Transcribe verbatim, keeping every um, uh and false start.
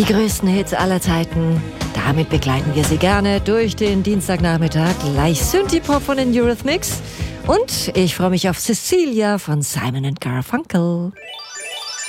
Die größten Hits aller Zeiten. Damit begleiten wir Sie gerne durch den Dienstagnachmittag. Gleich Synthie-Pop von den Eurythmics. Und ich freue mich auf Cecilia von Simon and Garfunkel.